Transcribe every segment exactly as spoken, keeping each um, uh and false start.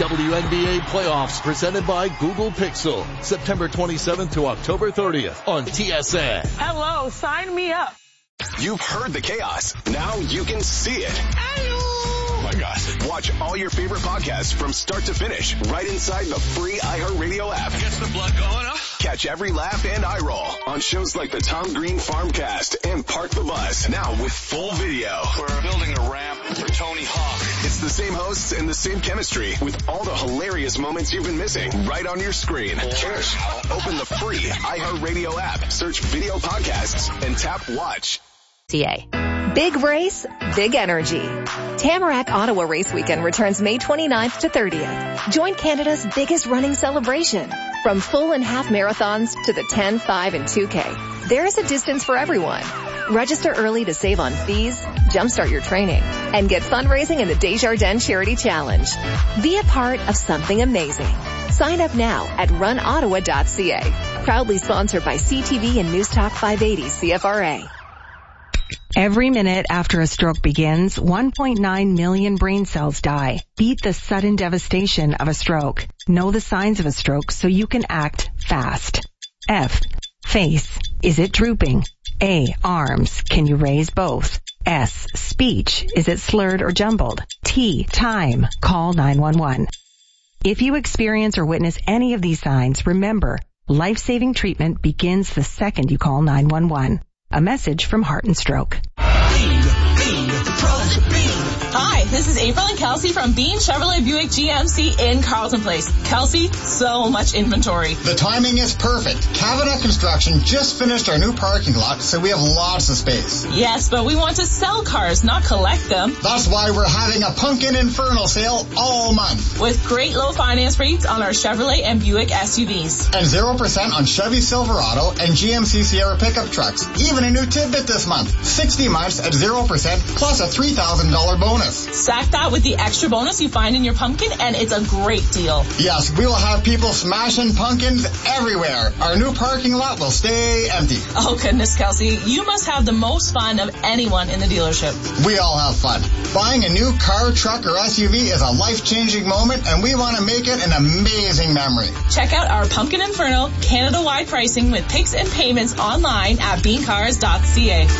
W N B A playoffs presented by Google Pixel. September twenty-seventh to October thirtieth on T S N. Hello, sign me up. You've heard the chaos. Now you can see it. Oh my gosh. Watch all your favorite podcasts from start to finish right inside the free iHeartRadio app. Gets the blood going up. Catch every laugh and eye roll on shows like the Tom Green Farmcast and Park the Bus. Now with full video. We're building a ramp for Tony Hawk. It's the same hosts and the same chemistry with all the hilarious moments you've been missing right on your screen. Cheers. Open the free iHeartRadio app, search video podcasts, and tap watch. Big race, big energy. Tamarack Ottawa Race Weekend returns May twenty-ninth to thirtieth. Join Canada's biggest running celebration. From full and half marathons to the ten, five, and two K, there is a distance for everyone. Register early to save on fees, jumpstart your training, and get fundraising in the Desjardins Charity Challenge. Be a part of something amazing. Sign up now at run ottawa dot c a. Proudly sponsored by C T V and News Talk five eighty C F R A. Every minute after a stroke begins, one point nine million brain cells die. Beat the sudden devastation of a stroke. Know the signs of a stroke so you can act fast. F. Face. Is it drooping? A. Arms. Can you raise both? S. Speech. Is it slurred or jumbled? T. Time. Call nine one one. If you experience or witness any of these signs, remember, life-saving treatment begins the second you call nine one one. A message from Heart and Stroke. Hi, this is April and Kelsey from Bean Chevrolet Buick G M C in Carleton Place. Kelsey, so much inventory. The timing is perfect. Kavanaugh Construction just finished our new parking lot, so we have lots of space. Yes, but we want to sell cars, not collect them. That's why we're having a Pumpkin Infernal sale all month. With great low finance rates on our Chevrolet and Buick S U Vs. And zero percent on Chevy Silverado and G M C Sierra pickup trucks. Even a new tidbit this month. sixty months at zero percent plus a three thousand dollars bonus. Stack that with the extra bonus you find in your pumpkin, and it's a great deal. Yes, we will have people smashing pumpkins everywhere. Our new parking lot will stay empty. Oh, goodness, Kelsey. You must have the most fun of anyone in the dealership. We all have fun. Buying a new car, truck, or S U V is a life-changing moment, and we want to make it an amazing memory. Check out our Pumpkin Inferno Canada-wide pricing with picks and payments online at bean cars dot c a.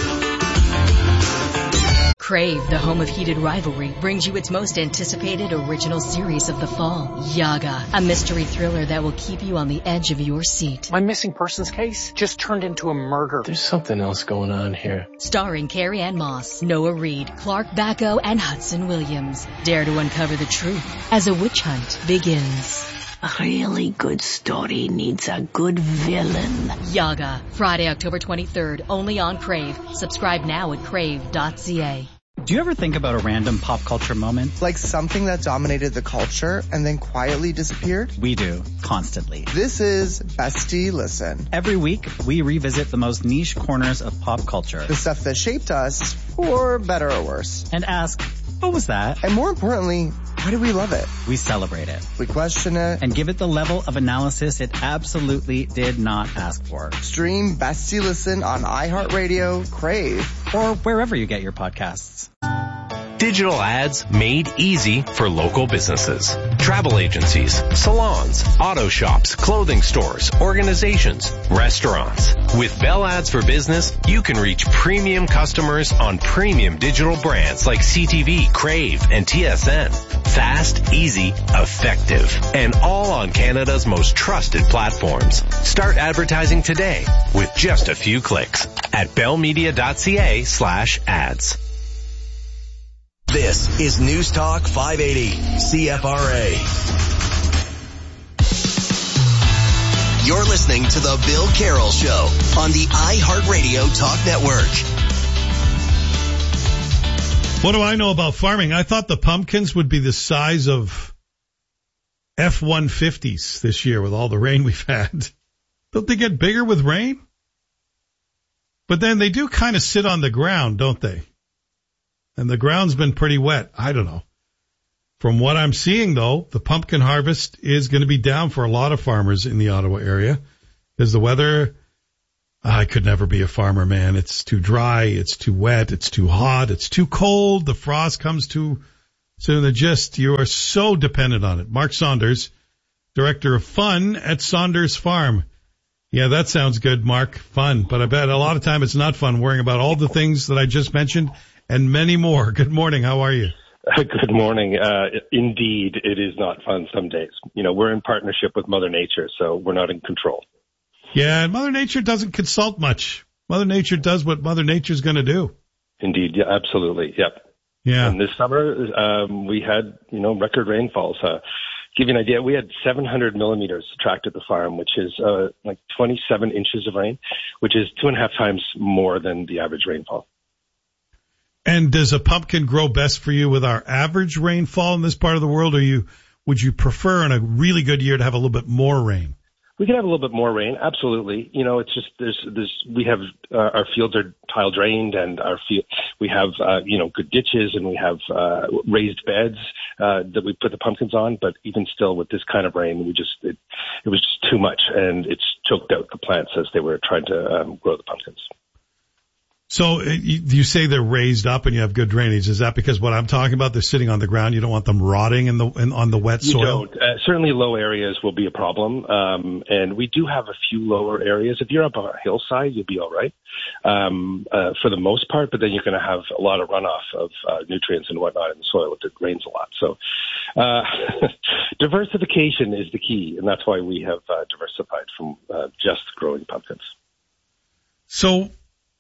Crave, the home of heated rivalry, brings you its most anticipated original series of the fall, Yaga, a mystery thriller that will keep you on the edge of your seat. My missing persons case just turned into a murder. There's something else going on here. Starring Carrie Ann Moss, Noah Reid, Clark Bacco, and Hudson Williams. Dare to uncover the truth as a witch hunt begins. A really good story needs a good villain. Yaga, Friday, October twenty-third, only on Crave. Subscribe now at crave dot c a. Do you ever think about a random pop culture moment? Like something that dominated the culture and then quietly disappeared? We do, constantly. This is Bestie Listen. Every week, we revisit the most niche corners of pop culture. The stuff that shaped us, for better or worse. And ask, what was that? And more importantly, why do we love it? We celebrate it. We question it. And give it the level of analysis it absolutely did not ask for. Stream Bestie Listen on iHeartRadio, Crave, or wherever you get your podcasts. Digital ads made easy for local businesses. Travel agencies, salons, auto shops, clothing stores, organizations, restaurants. With Bell Ads for Business, you can reach premium customers on premium digital brands like C T V, Crave, and T S N. Fast, easy, effective, and all on Canada's most trusted platforms. Start advertising today with just a few clicks at bellmedia dot c a slash ads. This is News Talk five eighty C F R A. You're listening to The Bill Carroll Show on the iHeartRadio Talk Network. What do I know about farming? I thought the pumpkins would be the size of F one fifties this year with all the rain we've had. Don't they get bigger with rain? But then they do kind of sit on the ground, don't they? And the ground's been pretty wet. I don't know. From what I'm seeing, though, the pumpkin harvest is going to be down for a lot of farmers in the Ottawa area because the weather, I could never be a farmer, man. It's too dry. It's too wet. It's too hot. It's too cold. The frost comes too So in the gist, you are so dependent on it. Mark Saunders, Director of Fun at Saunders Farm. Yeah, that sounds good, Mark. Fun. But I bet a lot of time it's not fun worrying about all the things that I just mentioned and many more. Good morning. How are you? Good morning. Uh, indeed, it is not fun some days. You know, we're in partnership with Mother Nature, so we're not in control. Yeah, and Mother Nature doesn't consult much. Mother Nature does what Mother Nature's going to do. Indeed. Yeah, absolutely. Yep. Yeah. And this summer, um, we had, you know, record rainfalls. Uh, give you an idea, we had seven hundred millimeters tracked at the farm, which is uh, like twenty-seven inches of rain, which is two and a half times more than the average rainfall. And does a pumpkin grow best for you with our average rainfall in this part of the world, or you would you prefer in a really good year to have a little bit more rain? We could have a little bit more rain, absolutely. You know, it's just there's there's we have uh, our fields are tile drained, and our field we have uh, you know good ditches, and we have uh, raised beds uh, that we put the pumpkins on. But even still, with this kind of rain, we just it, it was just too much, and it's choked out the plants as they were trying to um, grow the pumpkins. So you, you say they're raised up and you have good drainage. Is that because what I'm talking about, they're sitting on the ground? You don't want them rotting in the in, on the wet you soil? Don't. Uh, certainly low areas will be a problem. Um, and we do have a few lower areas. If you're up on a hillside, you'll be all right um, uh, for the most part. But then you're going to have a lot of runoff of uh, nutrients and whatnot in the soil if it rains a lot. So uh, diversification is the key. And that's why we have uh, diversified from uh, just growing pumpkins. So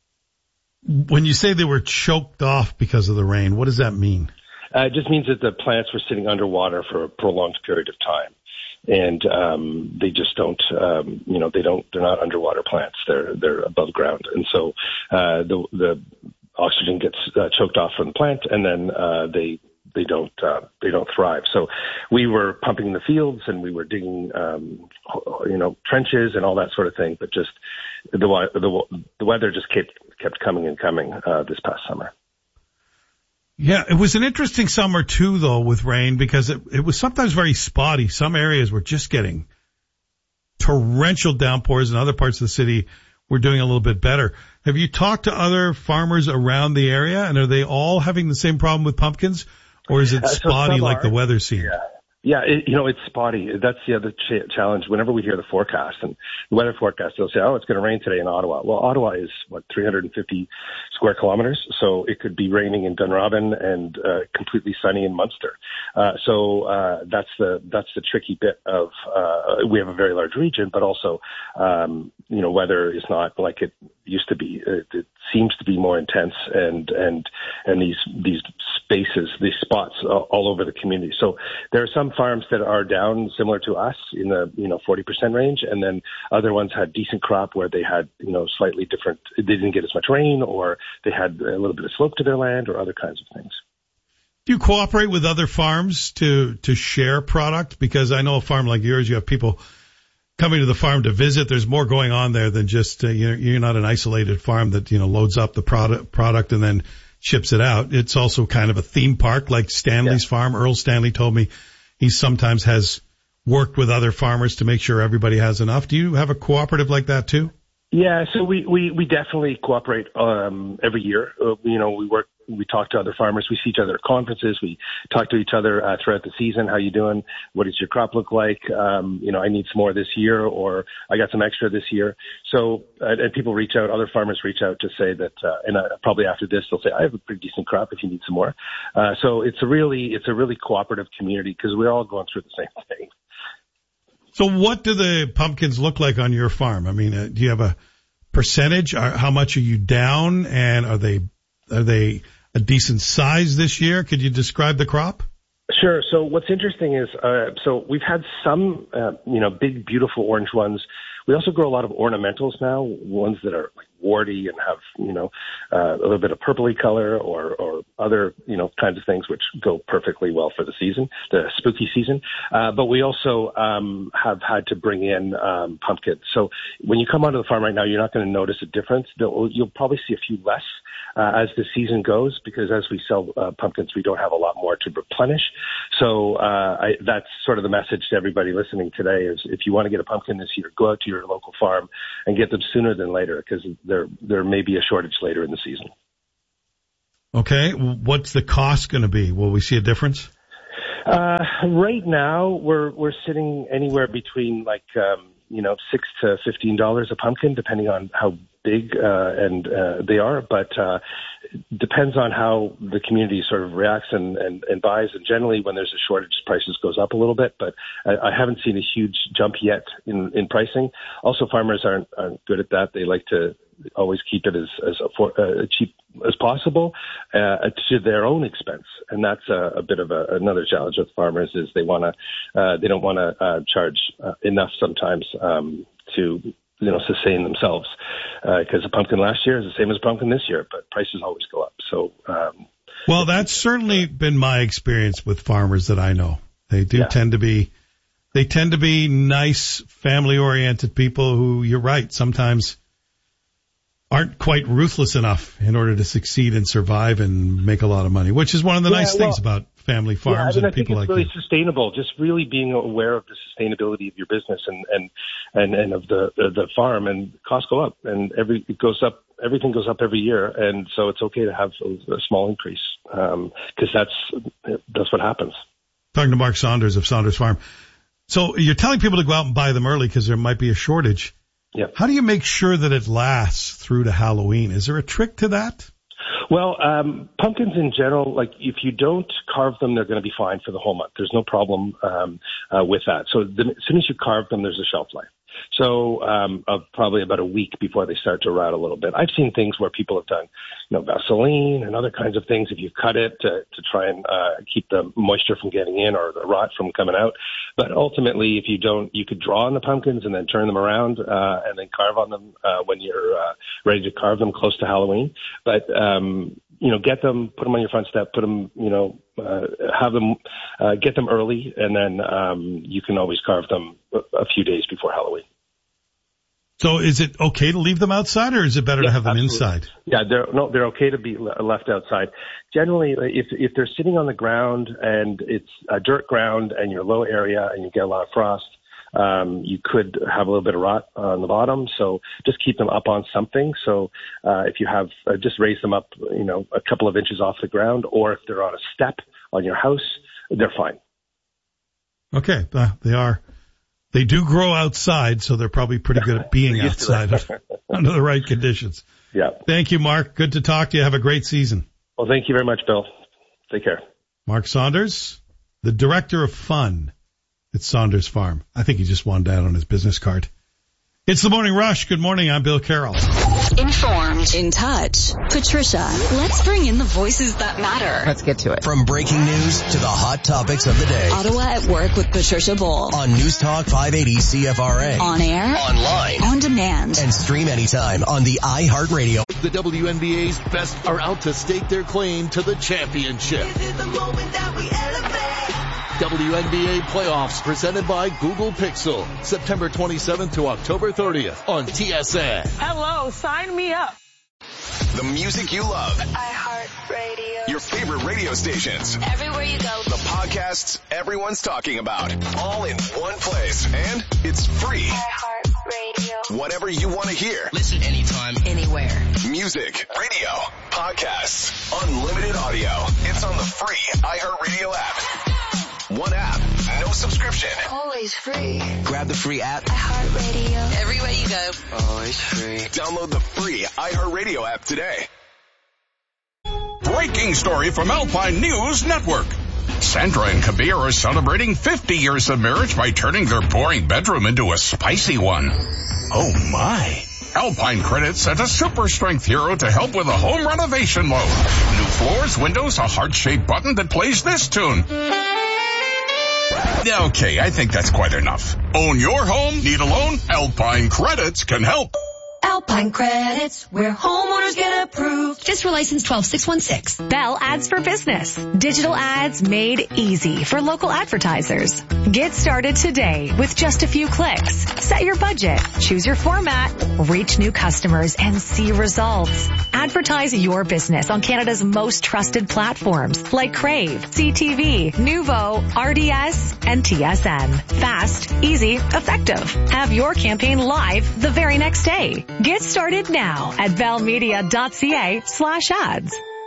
when you say they were choked off because of the rain, what does that mean? Uh, it just means that the plants were sitting underwater for a prolonged period of time, and um, they just don't, um, you know, they don't. They're not underwater plants. They're they're above ground, and so uh, the the oxygen gets uh, choked off from the plant, and then uh, they they don't uh, they don't thrive. So we were pumping the fields, and we were digging, um, you know, trenches and all that sort of thing, but just the the the weather just kept kept coming and coming uh, this past summer. Yeah, it was an interesting summer too, though, with rain, because it, it was sometimes very spotty. Some areas were just getting torrential downpours, and other parts of the city were doing a little bit better. Have you talked to other farmers around the area, and are they all having the same problem with pumpkins, or is it uh, so spotty like are, the weather scene? Yeah. Yeah, it, you know, it's spotty. That's the other ch- challenge. Whenever we hear the forecast and the weather forecast, they'll say, oh, it's going to rain today in Ottawa. Well, Ottawa is, what, three hundred fifty square kilometers? So it could be raining in Dunrobin and uh, completely sunny in Munster. Uh, so uh, that's the that's the tricky bit of uh, we have a very large region, but also, um, you know, weather is not like it used to be. It, it seems to be more intense, and and and these these spaces, these spots all over the community. So there are some farms that are down similar to us in the, you know, forty percent range. And then other ones had decent crop where they had, you know, slightly different, they didn't get as much rain, or they had a little bit of slope to their land, or other kinds of things. Do you cooperate with other farms to, to share product? Because I know a farm like yours, you have people coming to the farm to visit. There's more going on there than just, uh, you're, you're not an isolated farm that, you know, loads up the product, product and then ships it out. It's also kind of a theme park like Stanley's yeah. farm. Earl Stanley told me he sometimes has worked with other farmers to make sure everybody has enough. Do you have a cooperative like that too? Yeah, so we, we, we definitely cooperate um, every year. Uh, you know, we work, we talk to other farmers. We see each other at conferences. We talk to each other uh, throughout the season. How you doing? What does your crop look like? Um, you know, I need some more this year, or I got some extra this year. So, uh, and people reach out, other farmers reach out to say that, uh, and uh, probably after this, they'll say, I have a pretty decent crop if you need some more. Uh, so it's a really, it's a really cooperative community, because we're all going through the same thing. So what do the pumpkins look like on your farm? I mean, uh, do you have a percentage? Are, how much are you down, and are they are they a decent size this year? Could you describe the crop? Sure. So what's interesting is, uh, so we've had some, uh, you know, big, beautiful orange ones. We also grow a lot of ornamentals now, ones that are like warty and have, you know, uh, a little bit of purpley color, or, or other, you know, kinds of things which go perfectly well for the season, the spooky season. Uh, but we also um, have had to bring in um, pumpkins. So when you come onto the farm right now, you're not going to notice a difference. You'll probably see a few less uh, as the season goes, because as we sell uh, pumpkins, we don't have a lot more to replenish. So uh, I, that's sort of the message to everybody listening today is, if you want to get a pumpkin this year, go out to your local farm and get them sooner than later, because there there may be a shortage later in the season. Okay. What's the cost going to be? Will we see a difference? Uh, right now, we're we're sitting anywhere between like um, you know six to fifteen dollars a pumpkin, depending on how big uh, and uh, they are. But uh, it depends on how the community sort of reacts and, and, and buys. And generally, when there's a shortage, prices goes up a little bit. But I, I haven't seen a huge jump yet in, in pricing. Also, farmers aren't, aren't good at that. They like to always keep it as as affor- uh, cheap as possible uh, to their own expense, and that's a, a bit of a, another challenge with farmers. Is they want to uh, they don't want to uh, charge uh, enough sometimes um, to you know sustain themselves because uh, a pumpkin last year is the same as a pumpkin this year, but prices always go up. So um, well, that's certainly been my experience with farmers that I know. They do yeah. tend to be they tend to be nice, family oriented people who, you're right, sometimes aren't quite ruthless enough in order to succeed and survive and make a lot of money, which is one of the yeah, nice well, things about family farms yeah, I mean, and people like you. I think it's really you. sustainable, just really being aware of the sustainability of your business and, and, and, and of the, the, the farm, and costs go up and every, it goes up, everything goes up every year. And so it's okay to have a, a small increase, um, cause that's, that's what happens. Talking to Mark Saunders of Saunders Farm. So you're telling people to go out and buy them early because there might be a shortage. Yep. How do you make sure that it lasts through to Halloween? Is there a trick to that? Well, um, pumpkins in general, like if you don't carve them, they're going to be fine for the whole month. There's no problem um, uh, with that. So the, as soon as you carve them, there's a shelf life. So um, of probably about a week before they start to rot a little bit. I've seen things where people have done, you know, Vaseline and other kinds of things if you cut it to, to try and uh, keep the moisture from getting in or the rot from coming out. But ultimately, if you don't, you could draw on the pumpkins and then turn them around uh, and then carve on them uh, when you're uh, ready to carve them close to Halloween. But um, you know, get them, put them on your front step, put them, you know, uh, have them, uh, get them early, and then um, you can always carve them a, a few days before Halloween. So is it okay to leave them outside, or is it better yeah, to have them absolutely. inside? Yeah, they're, no, they're okay to be left outside. Generally, if if they're sitting on the ground and it's a dirt ground and you're low area and you get a lot of frost, um, you could have a little bit of rot on the bottom. So just keep them up on something. So uh, if you have, uh, just raise them up, you know, a couple of inches off the ground, or if they're on a step on your house, they're fine. Okay, uh, they are. They do grow outside, so they're probably pretty good at being outside under the right conditions. Yeah. Thank you, Mark. Good to talk to you. Have a great season. Well, thank you very much, Bill. Take care. Mark Saunders, the director of fun at Saunders Farm. I think he just won that on his business card. It's the Morning Rush. Good morning. I'm Bill Carroll. Informed. In touch. Patricia, let's bring in the voices that matter. Let's get to it. From breaking news to the hot topics of the day. Ottawa at Work with Patricia Bowl. On News Talk five eighty C F R A. On air. Online. On demand. And stream anytime on the iHeartRadio. The W N B A's best are out to stake their claim to the championship. This is the moment that we elevate. W N B A playoffs presented by Google Pixel. September twenty-seventh to October thirtieth on T S N. Hello, sign me up. The music you love. iHeartRadio. Your favorite radio stations. Everywhere you go. The podcasts everyone's talking about. All in one place. And it's free. iHeartRadio. Whatever you want to hear. Listen anytime, anywhere. Music, radio, podcasts, unlimited audio. It's on the free iHeartRadio app. One app, no subscription. Always free. Grab the free app. iHeartRadio. Everywhere you go. Always free. Download the free iHeartRadio app today. Breaking story from Alpine News Network. Sandra and Kabir are celebrating fifty years of marriage by turning their boring bedroom into a spicy one. Oh my. Alpine Credit sent a super strength hero to help with a home renovation loan. New floors, windows, a heart-shaped button that plays this tune. Okay, I think that's quite enough. Own your home? Need a loan? Alpine Credits can help. Alpine Credits, where homeowners get approved. Fiscal license twelve six one six. Bell Ads for Business. Digital ads made easy for local advertisers. Get started today with just a few clicks. Set your budget, choose your format, reach new customers, and see results. Advertise your business on Canada's most trusted platforms like Crave, C T V, Nuvo, R D S, and T S N. Fast, easy, effective. Have your campaign live the very next day. Get started now at bellmedia.ca slash ads.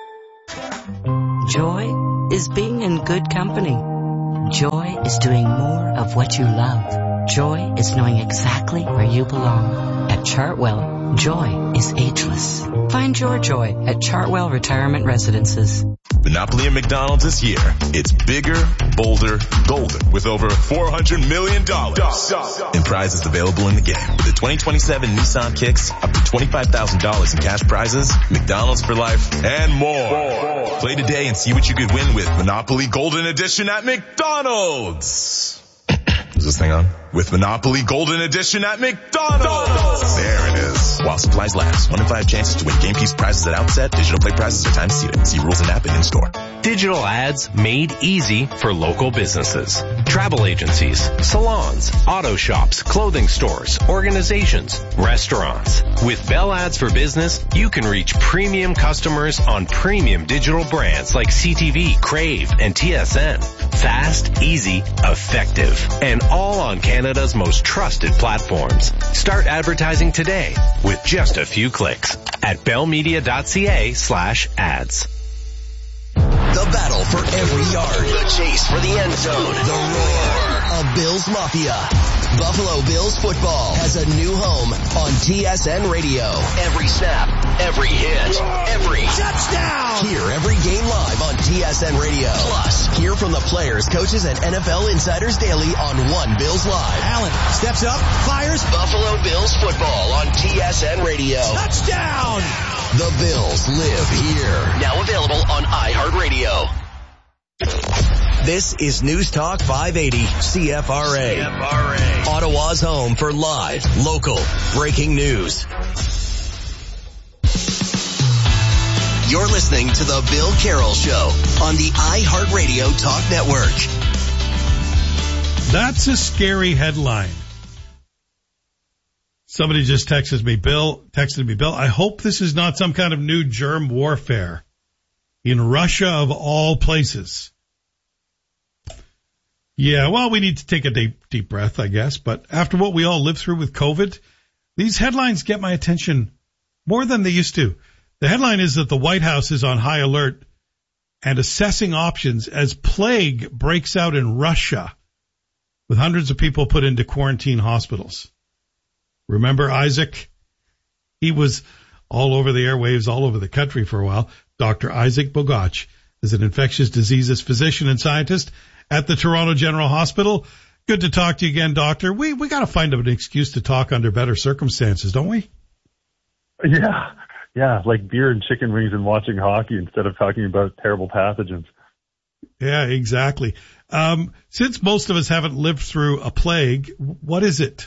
Joy is being in good company. Joy is doing more of what you love. Joy is knowing exactly where you belong. At Chartwell, joy is ageless. Find your joy at Chartwell Retirement Residences. Monopoly at McDonald's this year. It's bigger, bolder, golden with over four hundred million dollars in prizes available in the game. With the twenty twenty-seven Nissan Kicks, up to twenty-five thousand dollars in cash prizes, McDonald's for life, and more. Play today and see what you could win with Monopoly Golden Edition at McDonald's. Is this thing on? With Monopoly Golden Edition at McDonald's. There it is. While supplies last. One in five chances to win game piece prizes at outset. Digital play prizes are time seated. See rules and app and in-store. Digital ads made easy for local businesses. Travel agencies, salons, auto shops, clothing stores, organizations, restaurants. With Bell Ads for Business, you can reach premium customers on premium digital brands like C T V, Crave, and T S N. Fast, easy, effective, and all on Canada's most trusted platforms. Start advertising today with just a few clicks at bellmedia.ca slash ads. The battle for every yard. The chase for the end zone. The roar of Bills Mafia. Buffalo Bills football has a new home on T S N Radio. Every snap, every hit, every touchdown. Hear every game live on T S N Radio. Plus, hear from the players, coaches, and N F L insiders daily on One Bills Live. Allen steps up, fires. Buffalo Bills football on T S N Radio. Touchdown. The Bills live here. Now available on iHeartRadio. This is News Talk five eighty C F R A. C F R A. Ottawa's home for live, local, breaking news. You're listening to The Bill Carroll Show on the iHeartRadio Talk Network. That's a scary headline. Somebody just texted me, Bill, texted me, Bill, I hope this is not some kind of new germ warfare in Russia of all places. Yeah, well, we need to take a deep, deep breath, I guess. But after what we all lived through with COVID, these headlines get my attention more than they used to. The headline is that the White House is on high alert and assessing options as plague breaks out in Russia, with hundreds of people put into quarantine hospitals. Remember Isaac? He was all over the airwaves, all over the country for a while. Doctor Isaac Bogach is an infectious diseases physician and scientist at the Toronto General Hospital. Good to talk to you again, Doctor. We we got to find an excuse to talk under better circumstances, don't we? Yeah, yeah, like beer and chicken wings and watching hockey instead of talking about terrible pathogens. Yeah, exactly. Um, since most of us haven't lived through a plague, what is it?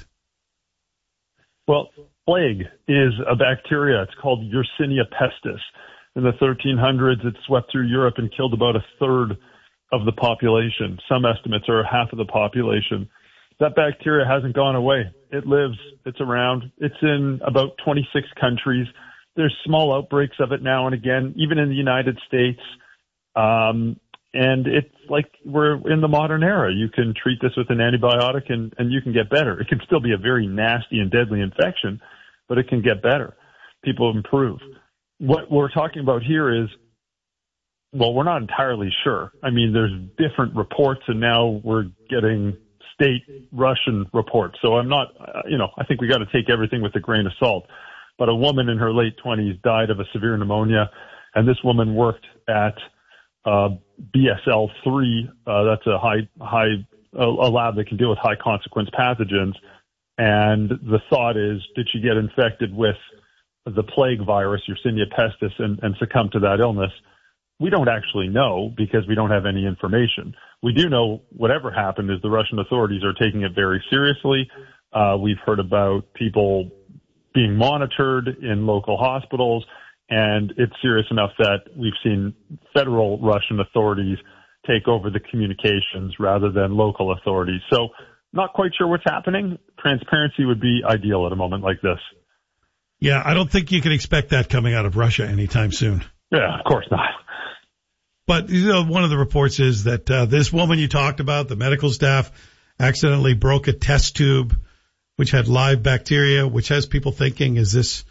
Well, plague is a bacteria. It's called Yersinia pestis. In the thirteen hundreds, it swept through Europe and killed about a third of the population. Some estimates are half of the population. That bacteria hasn't gone away. It lives. It's around. It's in about twenty-six countries. There's small outbreaks of it now and again, even in the United States. Um, and it's like we're in the modern era. You can treat this with an antibiotic and, and you can get better. It can still be a very nasty and deadly infection, but it can get better. People improve. What we're talking about here is, well, we're not entirely sure. I mean, there's different reports, and now we're getting state Russian reports. So I'm not, uh, you know, I think we got to take everything with a grain of salt. But a woman in her late twenties died of a severe pneumonia, and this woman worked at uh, B S L three. Uh, that's a high, high, a, a lab that can deal with high consequence pathogens. And the thought is, did she get infected with the plague virus, Yersinia pestis, and, and succumb to that illness? We don't actually know because we don't have any information. We do know whatever happened is the Russian authorities are taking it very seriously. Uh, we've heard about people being monitored in local hospitals, and it's serious enough that we've seen federal Russian authorities take over the communications rather than local authorities. So not quite sure what's happening. Transparency would be ideal at a moment like this. Yeah, I don't think you can expect that coming out of Russia anytime soon. Yeah, of course not. But you know, one of the reports is that uh, this woman you talked about, the medical staff, accidentally broke a test tube which had live bacteria, which has people thinking, is this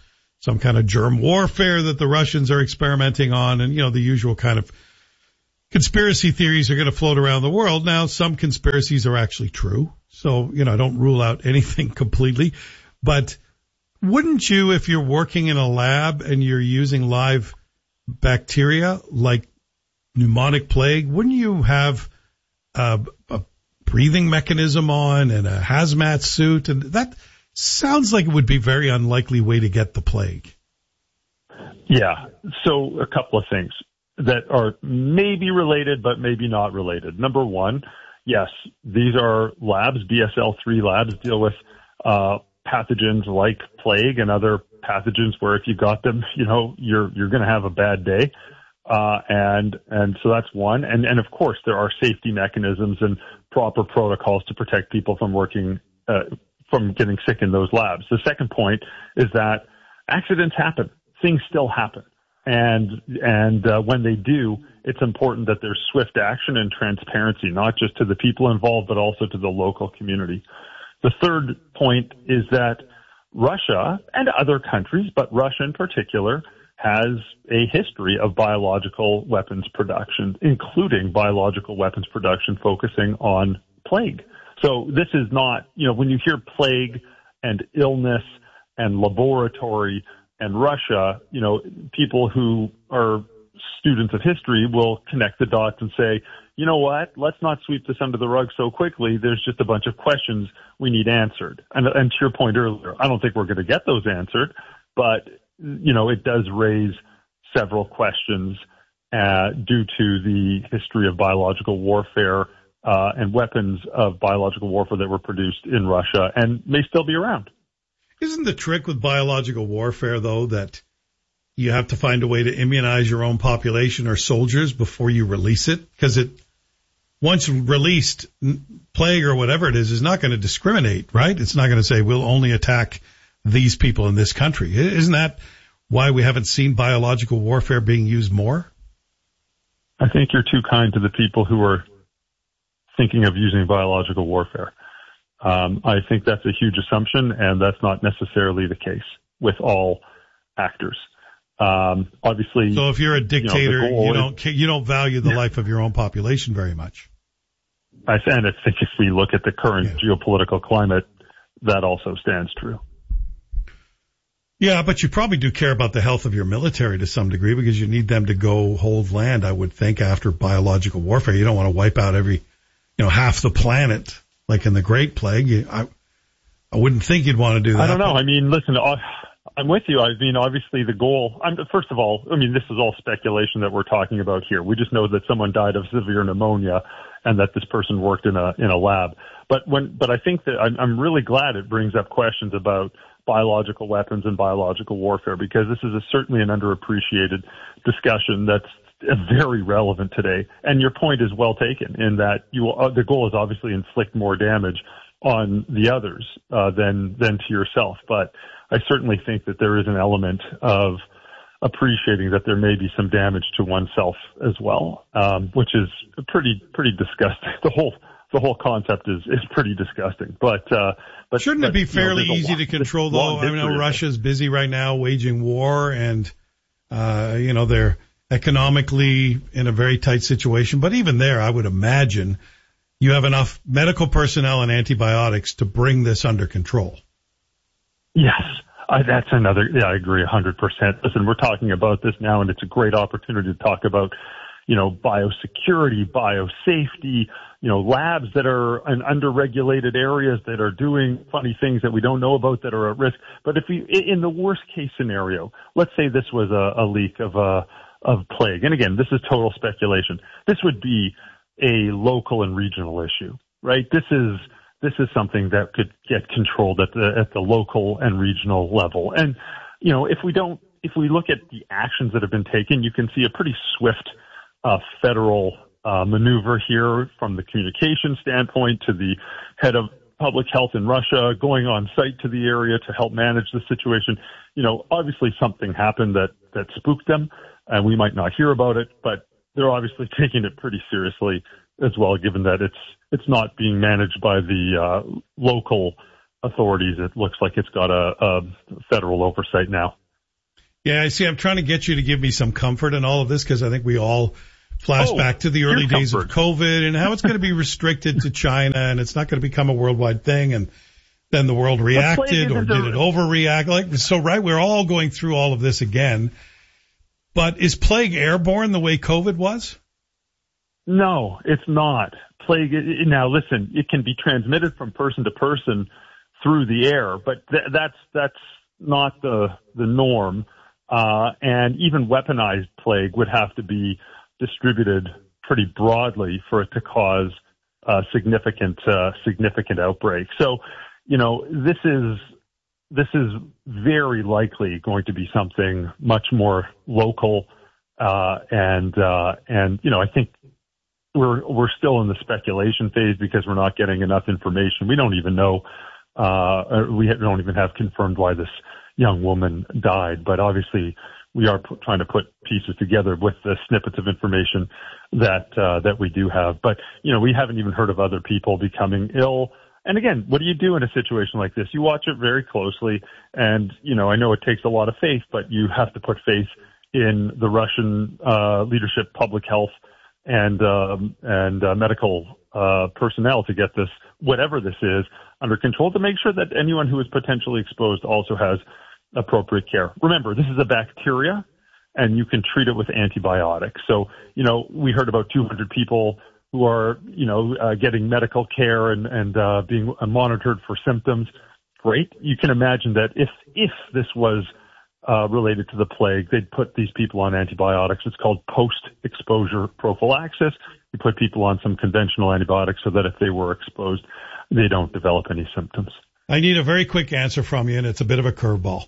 some kind of germ warfare that the Russians are experimenting on, and, you know, the usual kind of conspiracy theories are going to float around the world. Now, some conspiracies are actually true, so, you know, I don't rule out anything completely. But wouldn't you, if you're working in a lab and you're using live bacteria like pneumonic plague, wouldn't you have a, a breathing mechanism on and a hazmat suit? And that sounds like it would be a very unlikely way to get the plague. Yeah. So a couple of things that are maybe related, but maybe not related. Number one, yes, these are labs, B S L three labs deal with, uh, pathogens like plague and other pathogens where if you got them, you know, you're, you're going to have a bad day. Uh, and, and so that's one. And, and of course there are safety mechanisms and proper protocols to protect people from working, uh, from getting sick in those labs. The second point is that accidents happen. Things still happen. And, and, uh, when they do, it's important that there's swift action and transparency, not just to the people involved, but also to the local community. The third point is that Russia and other countries, but Russia in particular, has a history of biological weapons production, including biological weapons production focusing on plague. So this is not, you know, when you hear plague and illness and laboratory and Russia, you know, people who are students of history will connect the dots and say, you know what, let's not sweep this under the rug so quickly. There's just a bunch of questions we need answered. And, and to your point earlier, I don't think we're going to get those answered, but, you know, it does raise several questions uh, due to the history of biological warfare uh, and weapons of biological warfare that were produced in Russia and may still be around. Isn't the trick with biological warfare, though, that you have to find a way to immunize your own population or soldiers before you release it? Because it, once released, plague or whatever it is, is not going to discriminate, right? It's not going to say we'll only attack these people in this country. Isn't that why we haven't seen biological warfare being used more? I think you're too kind to the people who are thinking of using biological warfare. Um, I think that's a huge assumption, and that's not necessarily the case with all actors. Um, obviously, so if you're a dictator, you, know, you don't you don't value the yeah. life of your own population very much. I and I think if we look at the current yeah. geopolitical climate, that also stands true. Yeah, but you probably do care about the health of your military to some degree because you need them to go hold land, I would think, after biological warfare. You don't want to wipe out every, you know, half the planet like in the Great Plague. You, I, I wouldn't think you'd want to do that. I don't know. I mean, listen, I'm with you. I mean, obviously the goal, I'm, first of all, I mean, this is all speculation that we're talking about here. We just know that someone died of severe pneumonia and that this person worked in a, in a lab. But when, but I think that I'm, I'm really glad it brings up questions about biological weapons and biological warfare, because this is a, certainly an underappreciated discussion that's very relevant today. And your point is well taken in that you uh, the goal is obviously inflict more damage on the others uh, than than to yourself. But I certainly think that there is an element of appreciating that there may be some damage to oneself as well, um, which is pretty pretty disgusting. The whole the whole concept is is pretty disgusting. But uh, but shouldn't but, it be fairly you know, easy lot, to control though? I know Russia's busy right now waging war, and uh, you know they're economically in a very tight situation. But even there, I would imagine you have enough medical personnel and antibiotics to bring this under control. Yes, I, that's another. Yeah, I agree one hundred percent. Listen, we're talking about this now, and it's a great opportunity to talk about, you know, biosecurity, biosafety, you know, labs that are in under-regulated areas that are doing funny things that we don't know about that are at risk. But if we, in the worst case scenario, let's say this was a, a leak of a of plague, and again, this is total speculation. This would be a local and regional issue, right? This is this is something that could get controlled at the at the local and regional level. And you know, if we don't, if we look at the actions that have been taken, you can see a pretty swift uh, federal uh, maneuver here, from the communication standpoint to the head of public health in Russia going on site to the area to help manage the situation. You know, obviously something happened that that spooked them, and we might not hear about it, but they're obviously taking it pretty seriously as well, given that it's it's not being managed by the uh, local authorities. It looks like it's got a, a federal oversight now. Yeah, I see. I'm trying to get you to give me some comfort in all of this because I think we all flash oh, back to the early days comfort. of COVID and how it's going to be restricted to China and it's not going to become a worldwide thing. And then the world reacted or did it overreact? Like, so right, we're all going through all of this again. But is plague airborne the way COVID was? No, it's not. Plague, now listen, it can be transmitted from person to person through the air, but th- that's, that's not the, the norm. Uh, and even weaponized plague would have to be distributed pretty broadly for it to cause uh, significant, uh, significant outbreak. So, you know, this is, this is very likely going to be something much more local. Uh, and, uh, and, you know, I think we're, we're still in the speculation phase because we're not getting enough information. We don't even know, uh, we don't even have confirmed why this young woman died, but obviously we are p- trying to put pieces together with the snippets of information that, uh, that we do have. But, you know, we haven't even heard of other people becoming ill. And again, what do you do in a situation like this? You watch it very closely and, you know, I know it takes a lot of faith, but you have to put faith in the Russian, uh, leadership, public health and, um, and, uh, medical, uh, personnel to get this, whatever this is, under control to make sure that anyone who is potentially exposed also has appropriate care. Remember, this is a bacteria and you can treat it with antibiotics. So, you know, we heard about two hundred people who are, you know, uh, getting medical care and, and, uh, being monitored for symptoms. Great. You can imagine that if, if this was, uh, related to the plague, they'd put these people on antibiotics. It's called post-exposure prophylaxis. You put people on some conventional antibiotics so that if they were exposed, they don't develop any symptoms. I need a very quick answer from you, and it's a bit of a curveball.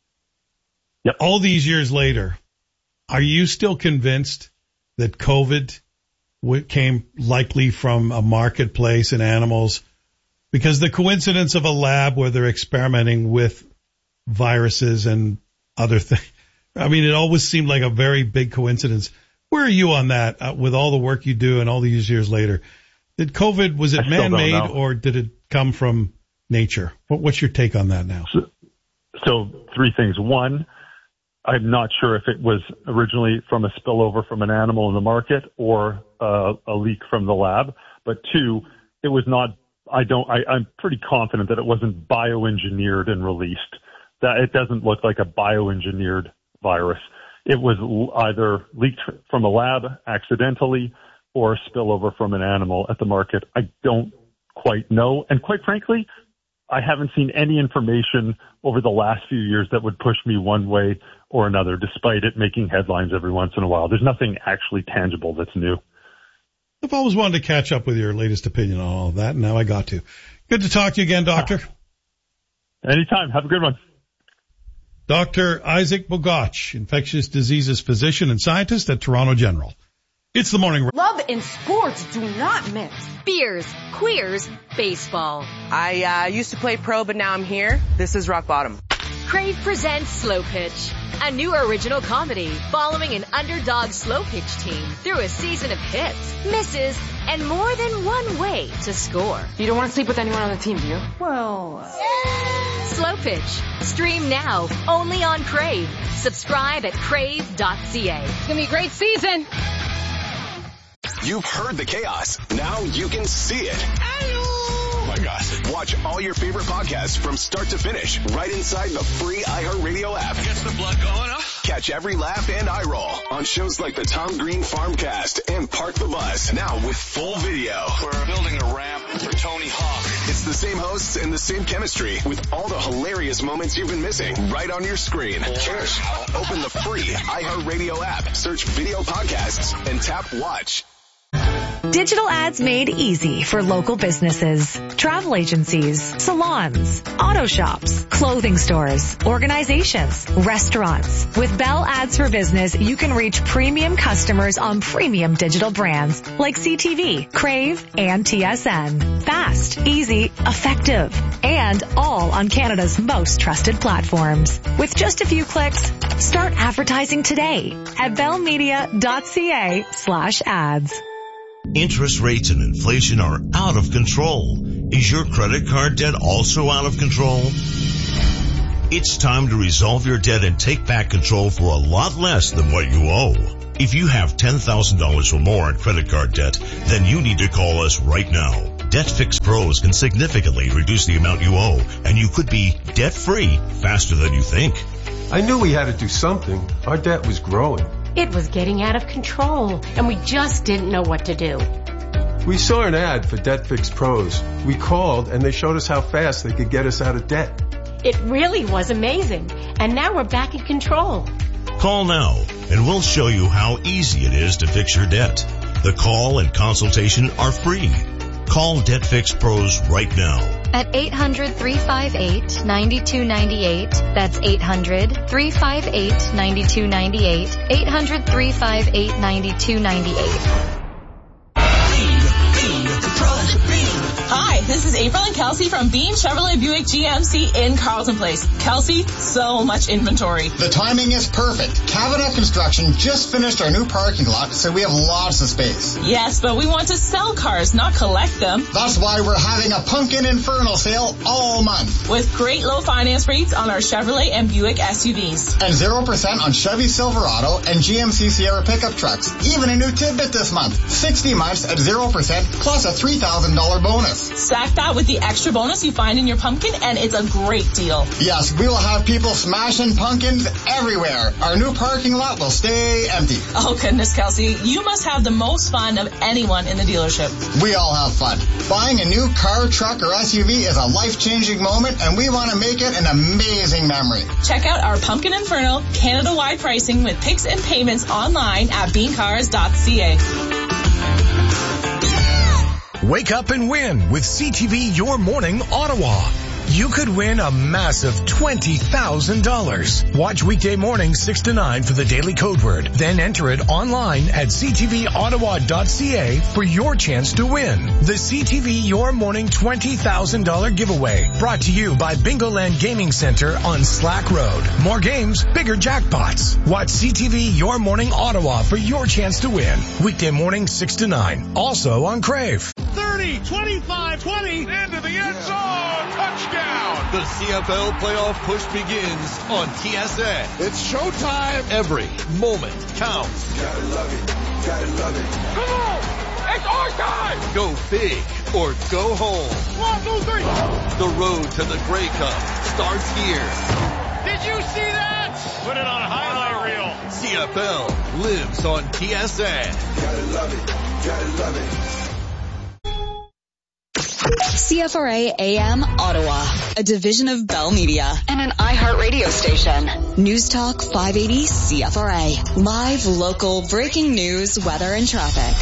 Yep. All these years later, are you still convinced that COVID came likely from a marketplace in animals? Because the coincidence of a lab where they're experimenting with viruses and other things, I mean, it always seemed like a very big coincidence. Where are you on that uh, with all the work you do and all these years later? Did COVID, was it man-made or did it come from nature? What, what's your take on that now? So, so three things. One, I'm not sure if it was originally from a spillover from an animal in the market or uh, a leak from the lab. But two, it was not, I don't, I, I'm pretty confident that it wasn't bioengineered and released. That it doesn't look like a bioengineered virus. It was either leaked from a lab accidentally or a spillover from an animal at the market. I don't quite know. And quite frankly, I haven't seen any information over the last few years that would push me one way or another, despite it making headlines every once in a while. There's nothing actually tangible that's new. I've always wanted to catch up with your latest opinion on all of that, and now I got to. Good to talk to you again, Doctor. Anytime. Have a good one. Doctor Isaac Bogoch, infectious diseases physician and scientist at Toronto General. It's the morning. Love and sports do not mix. Beers, queers, baseball. I uh, used to play pro, but now I'm here. This is rock bottom. Crave presents Slow Pitch, a new original comedy following an underdog slow pitch team through a season of hits, misses, and more than one way to score. You don't want to sleep with anyone on the team, do you? Well... Slow Pitch. Stream now, only on Crave. Subscribe at crave dot c a. It's going to be a great season. You've heard the chaos. Now you can see it. Hello. Oh my gosh. Watch all your favorite podcasts from start to finish right inside the free iHeartRadio app. Gets the blood going, huh? Catch every laugh and eye roll on shows like the Tom Green Farmcast and Park the Bus. Now with full video. We're building a ramp for Tony Hawk. It's the same hosts and the same chemistry with all the hilarious moments you've been missing right on your screen. Cheers. Open the free iHeartRadio app, search video podcasts, and tap watch. Digital ads made easy for local businesses, travel agencies, salons, auto shops, clothing stores, organizations, restaurants. With Bell Ads for Business, you can reach premium customers on premium digital brands like C T V, Crave, and T S N. Fast, easy, effective, and all on Canada's most trusted platforms. With just a few clicks, start advertising today at bellmedia.ca slash ads. Interest rates and inflation are out of control. Is your credit card debt also out of control? It's time to resolve your debt and take back control for a lot less than what you owe. If you have ten thousand dollars or more in credit card debt, then you need to call us right now. Debt Fix Pros can significantly reduce the amount you owe, and you could be debt-free faster than you think. I knew we had to do something. Our debt was growing. It was getting out of control, and we just didn't know what to do. We saw an ad for Debt Fix Pros. We called, and they showed us how fast they could get us out of debt. It really was amazing, and now we're back in control. Call now, and we'll show you how easy it is to fix your debt. The call and consultation are free. Call Debt Fix Pros right now. At eight hundred, three five eight, nine two nine eight. That's eight hundred, three five eight, nine two nine eight. eight hundred, three five eight, nine two nine eight. Hi, this is April and Kelsey from Beam Chevrolet Buick G M C in Carlton Place. Kelsey, so much inventory. The timing is perfect. Cabinet Construction just finished our new parking lot, so we have lots of space. Yes, but we want to sell cars, not collect them. That's why we're having a Pumpkin Inferno sale all month. With great low finance rates on our Chevrolet and Buick S U Vs. And zero percent on Chevy Silverado and G M C Sierra pickup trucks. Even a new tidbit this month. sixty months at zero percent plus a three thousand dollars bonus. Stack that with the extra bonus you find in your pumpkin, and it's a great deal. Yes, we will have people smashing pumpkins everywhere. Our new parking lot will stay empty. Oh, goodness, Kelsey. You must have the most fun of anyone in the dealership. We all have fun. Buying a new car, truck, or S U V is a life-changing moment, and we want to make it an amazing memory. Check out our Pumpkin Inferno Canada-wide pricing with picks and payments online at bean cars dot c a. Wake up and win with C T V Your Morning Ottawa. You could win a massive twenty thousand dollars. Watch weekday morning six to nine for the daily code word. Then enter it online at c t v ottawa dot c a for your chance to win. The C T V Your Morning twenty thousand dollars giveaway. Brought to you by Bingoland Gaming Center on Slack Road. More games, bigger jackpots. Watch C T V Your Morning Ottawa for your chance to win. Weekday morning six to nine. Also on Crave. thirty, twenty-five, twenty, into the end zone. Touchdown. The C F L playoff push begins on T S N. It's showtime. Every moment counts. Gotta love it. Gotta love it. Come on. It's our time. Go big or go home. One, two, three. The road to the Grey Cup starts here. Did you see that? Put it on a highlight reel. C F L lives on T S N. Gotta love it. Gotta love it. C F R A A M Ottawa, a division of Bell Media and an iHeartRadio station. News Talk five eighty C F R A. Live, local, breaking news, weather, and traffic.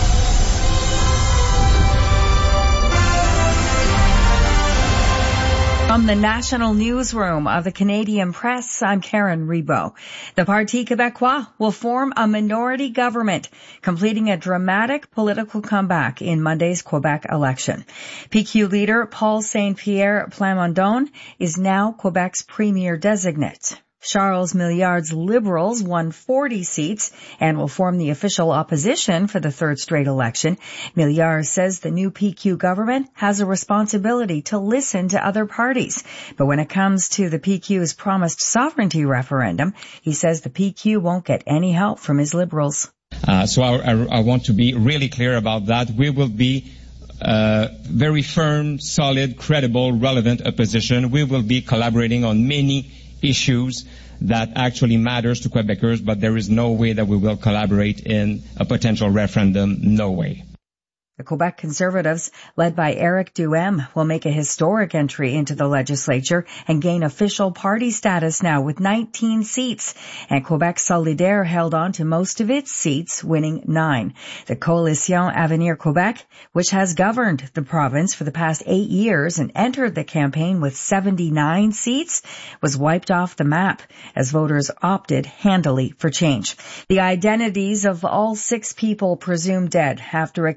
From the National Newsroom of the Canadian Press, I'm Karen Rebo. The Parti Québécois will form a minority government, completing a dramatic political comeback in Monday's Quebec election. P Q leader Paul Saint-Pierre Plamondon is now Quebec's premier designate. Charles Milliard's Liberals won forty seats and will form the official opposition for the third straight election. Milliard says the new P Q government has a responsibility to listen to other parties. But when it comes to the P Q's promised sovereignty referendum, he says the P Q won't get any help from his Liberals. Uh, so I, I, I want to be really clear about that. We will be uh, very firm, solid, credible, relevant opposition. We will be collaborating on many issues that actually matters to Quebecers, but there is no way that we will collaborate in a potential referendum. No way. The Quebec Conservatives, led by Eric Duhem, will make a historic entry into the legislature and gain official party status now with nineteen seats. And Quebec Solidaire held on to most of its seats, winning nine. The Coalition Avenir Québec, which has governed the province for the past eight years and entered the campaign with seventy-nine seats, was wiped off the map as voters opted handily for change. The identities of all six people presumed dead after a Canadian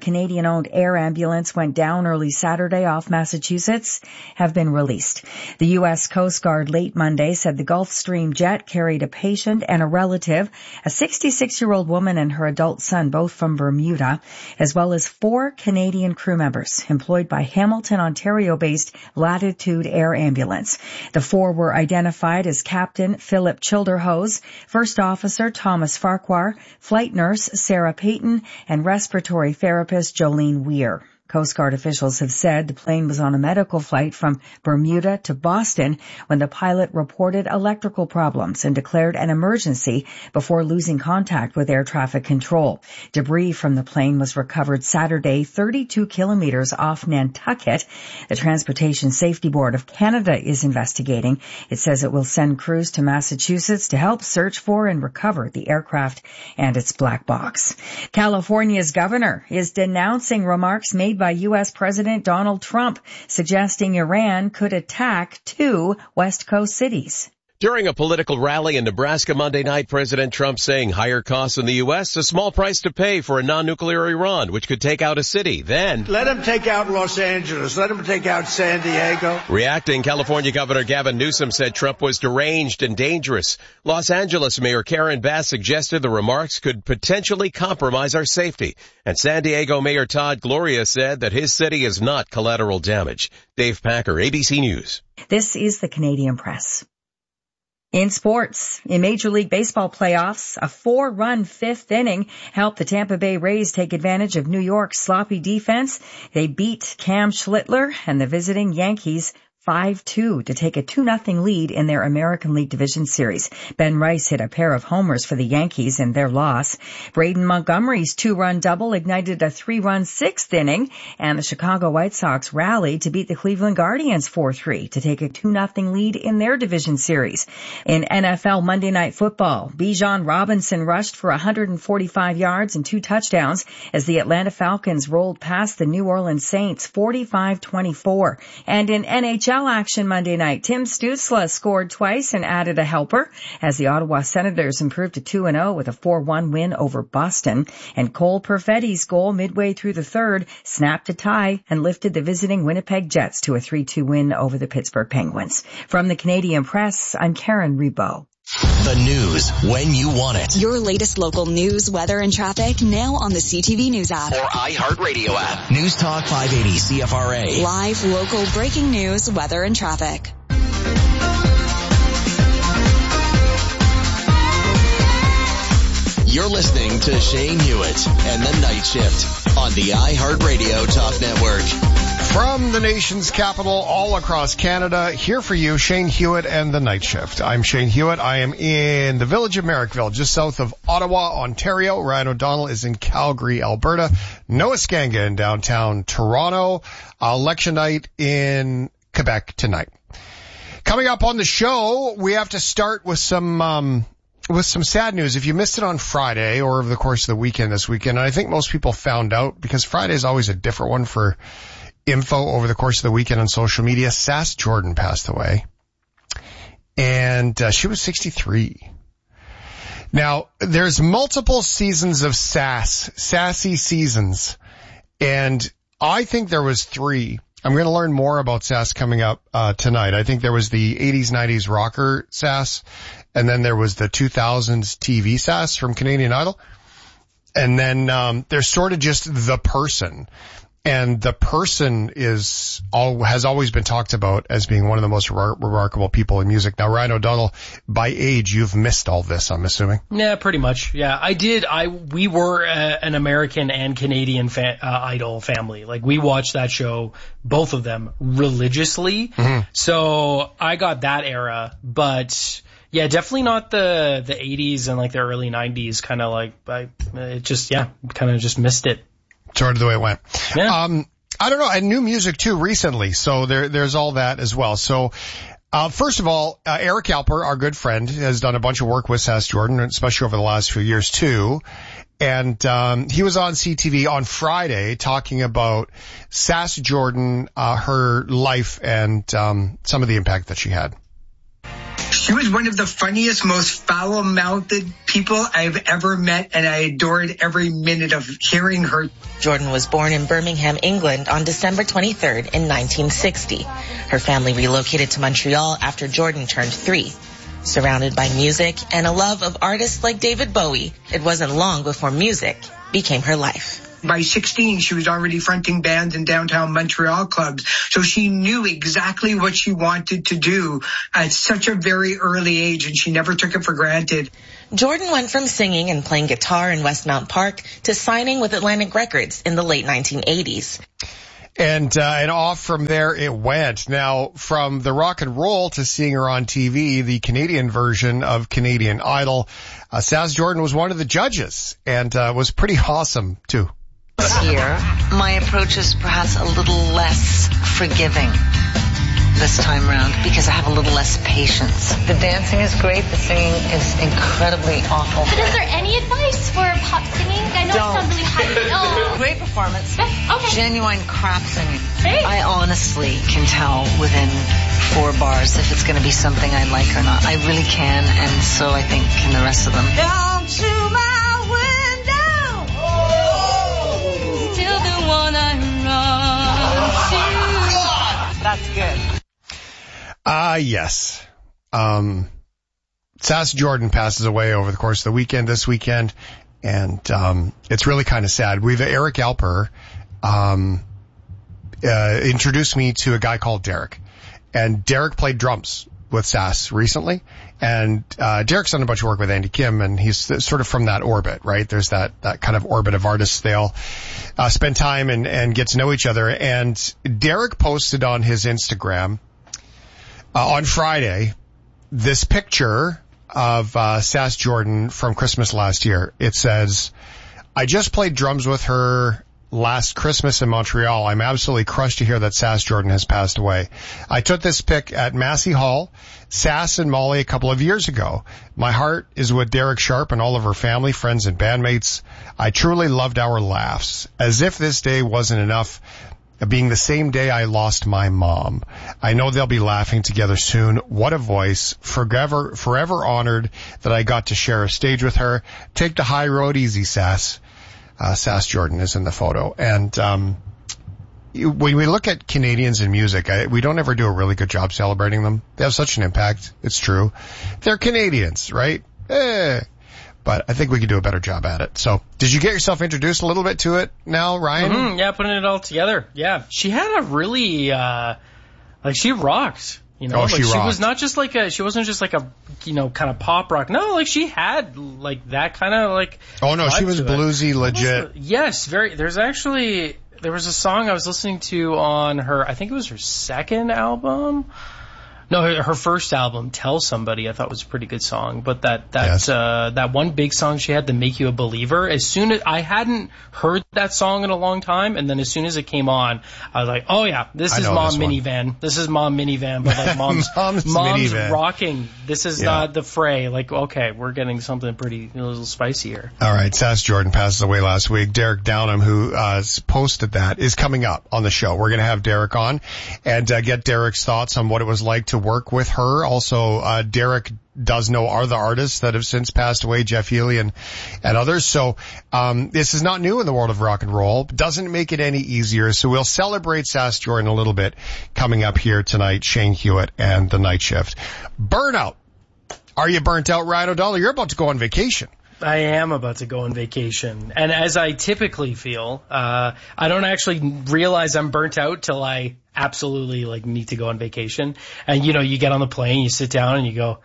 Canadian-owned air ambulance went down early Saturday off Massachusetts have been released. The U S Coast Guard late Monday said the Gulfstream jet carried a patient and a relative, a sixty-six-year-old woman and her adult son, both from Bermuda, as well as four Canadian crew members employed by Hamilton, Ontario-based Latitude Air Ambulance. The four were identified as Captain Philip Childerhose, First Officer Thomas Farquhar, Flight Nurse Sarah Payton, and Respiratory Therapist Jolene Weir. Coast Guard officials have said the plane was on a medical flight from Bermuda to Boston when the pilot reported electrical problems and declared an emergency before losing contact with air traffic control. Debris from the plane was recovered Saturday, thirty-two kilometers off Nantucket. The Transportation Safety Board of Canada is investigating. It says it will send crews to Massachusetts to help search for and recover the aircraft and its black box. California's governor is denouncing remarks made by U S President Donald Trump, suggesting Iran could attack two West Coast cities. During a political rally in Nebraska Monday night, President Trump saying higher costs in the U S, a small price to pay for a non-nuclear Iran, which could take out a city. Then, let him take out Los Angeles. Let him take out San Diego. Reacting, California Governor Gavin Newsom said Trump was deranged and dangerous. Los Angeles Mayor Karen Bass suggested the remarks could potentially compromise our safety. And San Diego Mayor Todd Gloria said that his city is not collateral damage. Dave Packer, A B C News. This is the Canadian Press. In sports, in Major League Baseball playoffs, a four-run fifth inning helped the Tampa Bay Rays take advantage of New York's sloppy defense. They beat Cam Schlittler and the visiting Yankees five two to take a two nothing lead in their American League Division Series. Ben Rice hit a pair of homers for the Yankees in their loss. Braden Montgomery's two-run double ignited a three-run sixth inning, and the Chicago White Sox rallied to beat the Cleveland Guardians four three to take a two nothing lead in their Division Series. In N F L Monday Night Football, Bijan Robinson rushed for one hundred forty-five yards and two touchdowns as the Atlanta Falcons rolled past the New Orleans Saints forty-five twenty-four. And in N H L action Monday night, Tim Stützle scored twice and added a helper as the Ottawa Senators improved to two and oh with a four one win over Boston. And Cole Perfetti's goal midway through the third snapped a tie and lifted the visiting Winnipeg Jets to a three two win over the Pittsburgh Penguins. From the Canadian Press, I'm Karen Rebo. The news when you want it. Your latest local news, weather, and traffic now on the C T V News app. Or iHeartRadio app. News Talk five eighty C F R A. Live, local, breaking news, weather, and traffic. You're listening to Shane Hewitt and the Night Shift on the iHeartRadio Talk Network. From the nation's capital all across Canada, here for you, Shane Hewitt and the Night Shift. I'm Shane Hewitt. I am in the village of Merrickville, just south of Ottawa, Ontario. Ryan O'Donnell is in Calgary, Alberta. Noah Skanga in downtown Toronto. Election night in Quebec tonight. Coming up on the show, we have to start with some... um with some sad news. If you missed it on Friday or over the course of the weekend this weekend, and I think most people found out because Friday is always a different one for info over the course of the weekend on social media, Sass Jordan passed away. And uh, she was sixty-three. Now, there's multiple seasons of Sass, sassy seasons. And I think there was three. I'm going to learn more about Sass coming up uh tonight. I think there was the eighties, nineties rocker Sass. And then there was the two thousands T V Sass from Canadian Idol. And then um there's sort of just the person. And the person is all has always been talked about as being one of the most re- remarkable people in music. Now, Ryan O'Donnell, by age, you've missed all this, I'm assuming. Yeah, pretty much. Yeah, I did. I we were uh, an American and Canadian fa- uh, Idol family. Like, we watched that show, both of them, religiously. Mm-hmm. So I got that era, but yeah, definitely not the the eighties and like the early nineties. Kind of like I it just yeah, kind of just missed it. Sort of the way it went. Yeah. Um, I don't know. And new music too recently. So there, there's all that as well. So, uh, first of all, uh, Eric Alper, our good friend, has done a bunch of work with Sass Jordan, especially over the last few years too. And, um, he was on C T V on Friday talking about Sass Jordan, uh, her life and, um, some of the impact that she had. She was one of the funniest, most foul-mouthed people I've ever met, and I adored every minute of hearing her. Jordan was born in Birmingham, England on December twenty-third in nineteen sixty. Her family relocated to Montreal after Jordan turned three. Surrounded by music and a love of artists like David Bowie, it wasn't long before music became her life. By sixteen, she was already fronting bands in downtown Montreal clubs, so she knew exactly what she wanted to do at such a very early age, and she never took it for granted. Jordan went from singing and playing guitar in Westmount Park to signing with Atlantic Records in the late nineteen eighties. And, uh, and off from there it went. Now, from the rock and roll to seeing her on T V, the Canadian version of Canadian Idol, uh, Sass Jordan was one of the judges and, uh, was pretty awesome too. This year, my approach is perhaps a little less forgiving this time around because I have a little less patience. The dancing is great. The singing is incredibly awful. But is there any advice for pop singing? I know Don't. it sounds really high. Oh. Great performance. Okay. Genuine crap singing. Hey. I honestly can tell within four bars if it's going to be something I like or not. I really can, and so I think can the rest of them. Down to my window. Oh. Still the one I run to. That's good. Ah, uh, yes. Um, Sass Jordan passes away over the course of the weekend, this weekend, and um, it's really kind of sad. We've Eric Alper um, uh, introduced me to a guy called Derek, and Derek played drums with Sass recently, and uh, Derek's done a bunch of work with Andy Kim, and he's sort of from that orbit, right? There's that that kind of orbit of artists. They'll uh, spend time and, and get to know each other, and Derek posted on his Instagram Uh, on Friday, this picture of uh, Sass Jordan from Christmas last year. It says, I just played drums with her last Christmas in Montreal. I'm absolutely crushed to hear that Sass Jordan has passed away. I took this pic at Massey Hall, Sass and Molly a couple of years ago. My heart is with Derek Sharp and all of her family, friends, and bandmates. I truly loved our laughs. As if this day wasn't enough, being the same day I lost my mom. I know they'll be laughing together soon. What a voice. Forever, forever honored that I got to share a stage with her. Take the high road easy, Sass. Uh, Sass Jordan is in the photo. And, um, when we look at Canadians in music, I, we don't ever do a really good job celebrating them. They have such an impact. It's true. They're Canadians, right? Eh. But I think we could do a better job at it. So, did you get yourself introduced a little bit to it now, Ryan? Mm-hmm, yeah, putting it all together. Yeah, she had a really, uh, like she rocked. You know, oh, like she, she rocked. was not just like a, she wasn't just like a, you know, kind of pop rock. No, like she had like that kind of like. Oh no, she was bluesy, it. legit. Yes, very. There's actually there was a song I was listening to on her. I think it was her second album. No, her, her first album, Tell Somebody, I thought was a pretty good song. But that that yes. uh, that one big song she had, to Make You a Believer, as soon as I hadn't heard that song in a long time, and then as soon as it came on, I was like, oh yeah, this I is Mom this Minivan. One. This is Mom Minivan, but like mom's mom's, mom's minivan. rocking. This is yeah. not the Fray. Like, okay, we're getting something pretty a little spicy here. All right, Sass Jordan passes away last week. Derek Downham, who uh, posted that, is coming up on the show. We're going to have Derek on and uh, get Derek's thoughts on what it was like to work with her. Also, uh, Derek does know other artists that have since passed away, Jeff Healey and, and others. So, um, this is not new in the world of rock and roll. Doesn't make it any easier. So we'll celebrate Sass Jordan a little bit coming up here tonight. Shane Hewitt and the Night Shift. Burnout. Are you burnt out, Ryan O'Donnell? You're about to go on vacation. I am about to go on vacation. And as I typically feel, uh, I don't actually realize I'm burnt out till I absolutely like need to go on vacation. And you know, you get on the plane, you sit down and you go,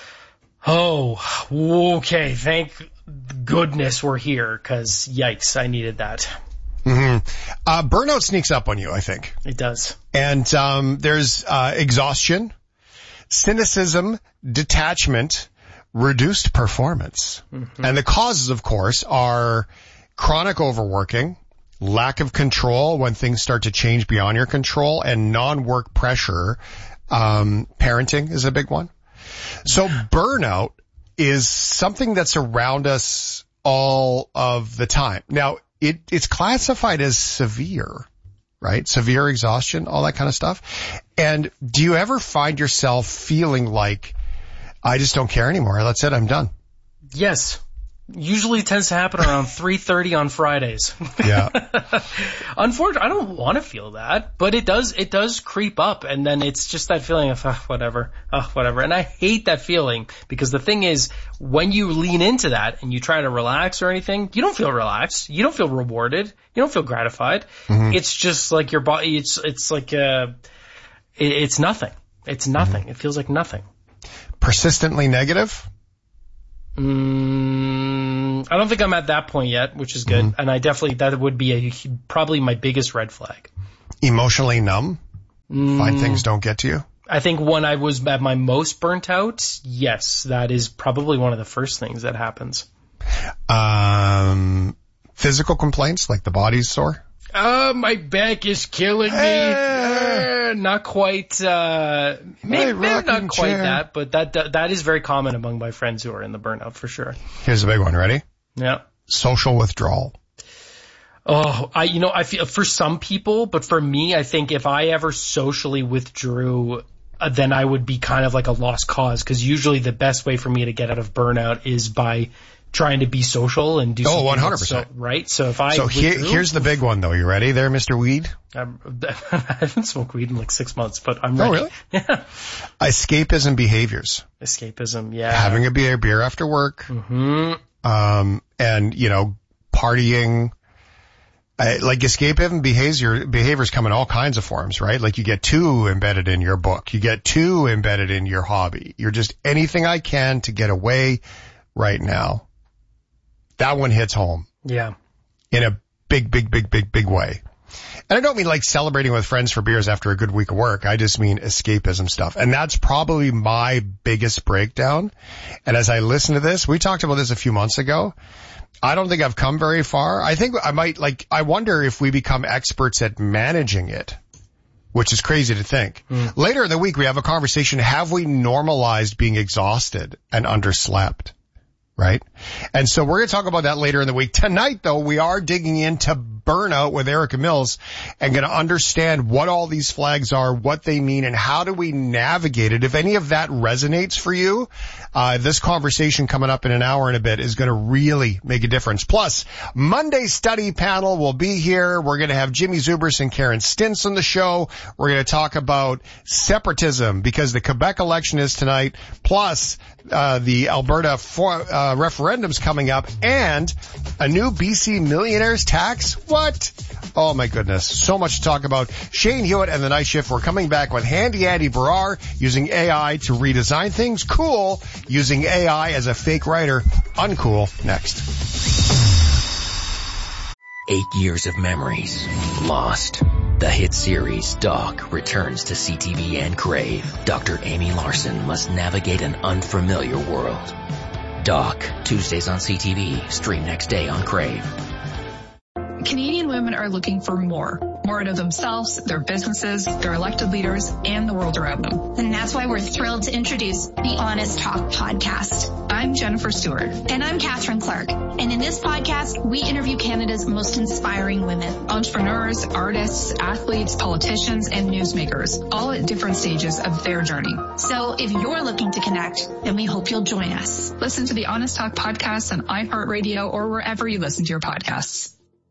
oh, okay, thank goodness we're here, because yikes, I needed that. Mm-hmm. Uh, burnout sneaks up on you, I think. It does. And um, there's uh, exhaustion, cynicism, detachment, reduced performance. Mm-hmm. And the causes, of course, are chronic overworking, lack of control when things start to change beyond your control, and non-work pressure. Um, parenting is a big one. So burnout is something that's around us all of the time. Now, it, it's classified as severe, right? Severe exhaustion, all that kind of stuff. And do you ever find yourself feeling like I just don't care anymore. That's it. I'm done. Yes. Usually tends to happen around three thirty on Fridays. Yeah. Unfortunately, I don't want to feel that, but it does, it does creep up, and then it's just that feeling of, oh, whatever, oh, whatever. And I hate that feeling, because the thing is, when you lean into that and you try to relax or anything, you don't feel relaxed. You don't feel rewarded. You don't feel gratified. Mm-hmm. It's just like your body, it's, it's like, uh, it, it's nothing. It's nothing. Mm-hmm. It feels like nothing. Persistently negative? Mm, I don't think I'm at that point yet, which is good. Mm-hmm. And I definitely, that would be a, probably my biggest red flag. Emotionally numb? Mm, Find things don't get to you? I think when I was at my most burnt out, yes, that is probably one of the first things that happens. Um, physical complaints, like the body's sore? Oh, my back is killing me. Uh, not quite, uh, maybe, maybe not quite chair. that, but that, that that is very common among my friends who are in the burnout for sure. Here's a big one. Ready? Yeah. Social withdrawal. Oh, I, you know, I feel for some people, but for me, I think if I ever socially withdrew, uh, then I would be kind of like a lost cause, because usually the best way for me to get out of burnout is by trying to be social and do oh, something. one hundred percent. So, right? So if I So here, here's the big one though. You ready there, Mister Weed? I'm, I haven't smoked weed in like six months, but I'm ready. Oh, really? Yeah. Escapism behaviors. Escapism, yeah. Having a beer, beer after work. Mm-hmm. Um, and, you know, partying. I, like escapism behavior, behaviors come in all kinds of forms, right? Like you get too embedded in your book. You get too embedded in your hobby. You're just anything I can to get away right now. That one hits home. Yeah. In a big, big, big, big, big way. And I don't mean like celebrating with friends for beers after a good week of work. I just mean escapism stuff. And that's probably my biggest breakdown. And as I listen to this, we talked about this a few months ago. I don't think I've come very far. I think I might like, I wonder if we become experts at managing it, which is crazy to think. Mm. Later in the week, we have a conversation. Have we normalized being exhausted and underslept? Right? And so we're going to talk about that later in the week. Tonight, though, we are digging into burnout with Erica Mills and going to understand what all these flags are, what they mean, and how do we navigate it. If any of that resonates for you, uh, this conversation coming up in an hour and a bit is going to really make a difference. Plus, Monday study panel will be here. We're going to have Jimmy Zubris and Karen Stintz on the show. We're going to talk about separatism because the Quebec election is tonight. Plus, uh, the Alberta for, uh, referendum's coming up and a new B C millionaires tax. What? Oh my goodness. So much to talk about. Shane Hewitt and the Night Shift. We're coming back with Handy Andy Barrar using A I to redesign things. Cool. Using A I as a fake writer. Uncool. Next. Eight years of memories lost. The hit series Doc returns to C T V and Crave. Doctor Amy Larson must navigate an unfamiliar world. Doc, Tuesdays on C T V, stream next day on Crave. Canadian women are looking for more. More out of themselves, their businesses, their elected leaders, and the world around them. And that's why we're thrilled to introduce the Honest Talk podcast. I'm Jennifer Stewart. And I'm Catherine Clark. And in this podcast, we interview Canada's most inspiring women. Entrepreneurs, artists, athletes, politicians, and newsmakers, all at different stages of their journey. So if you're looking to connect, then we hope you'll join us. Listen to the Honest Talk podcast on iHeartRadio or wherever you listen to your podcasts.